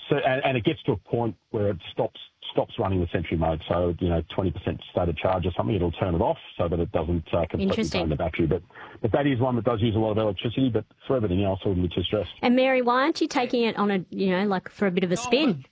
So, and it gets to a point where it stops running the Sentry mode. So, 20% state of charge or something, it'll turn it off so that it doesn't completely drain the battery. But that is one that does use a lot of electricity, but for everything else, I wouldn't be too stressed. And Mary, why aren't you taking it on for a bit of a spin?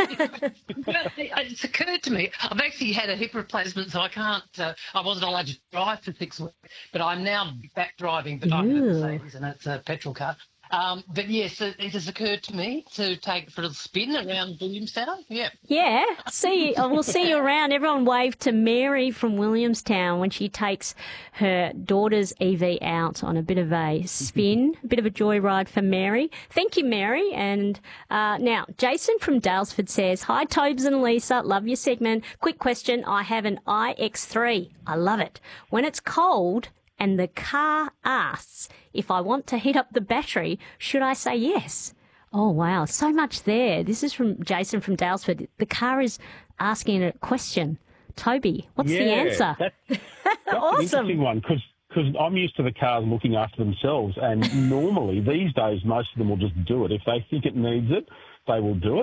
It's occurred to me, I've actually had a hip replacement, so I wasn't allowed to drive for 6 weeks, but I'm now back driving, but I'm a Mercedes and it's a petrol car. But yes, it has occurred to me to take it for a spin around Williamstown. Yeah. Yeah. We'll see you around. Everyone wave to Mary from Williamstown when she takes her daughter's EV out on a bit of a spin, a bit of a joyride for Mary. Thank you, Mary. And now, Jason from Dalesford says, "Hi, Tobes and Lisa. Love your segment. Quick question. I have an iX3. I love it. When it's cold and the car asks if I want to heat up the battery, should I say yes?" Oh, wow. So much there. This is from Jason from Dalesford. The car is asking a question. Toby, what's the answer? That's awesome. An interesting one because I'm used to the cars looking after themselves, and normally these days most of them will just do it. If they think it needs it, they will do it.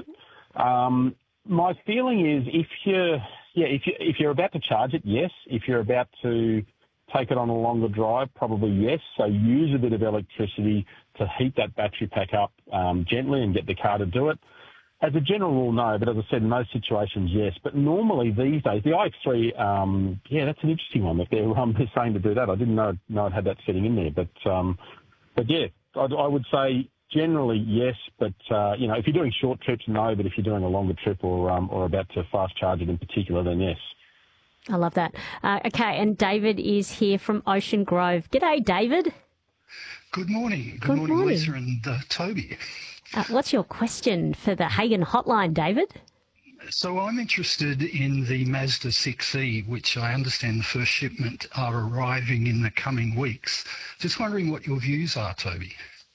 My feeling is if you're about to charge it, yes. If you're about to take it on a longer drive, probably yes. So use a bit of electricity to heat that battery pack up gently and get the car to do it. As a general rule, no. But as I said, in most situations, yes. But normally these days, the iX3, that's an interesting one. If they're saying to do that, I didn't know it had that setting in there. But yeah, I would say generally yes. But if you're doing short trips, no. But if you're doing a longer trip or about to fast charge it in particular, then yes. I love that. Okay, and David is here from Ocean Grove. G'day, David. Good morning. Good morning, Lisa and Toby. What's your question for the Hagen hotline, David? So I'm interested in the Mazda 6e, which I understand the first shipment are arriving in the coming weeks. Just wondering what your views are, Toby.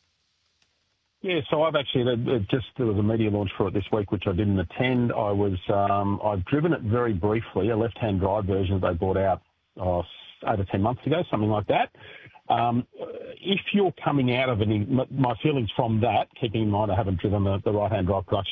Yeah, so I've actually there was a media launch for it this week, which I didn't attend. I've driven it very briefly, a left-hand drive version that they brought out 8 or 10 months ago, something like that. If you're coming out of my feelings from that, keeping in mind I haven't driven the right-hand drive production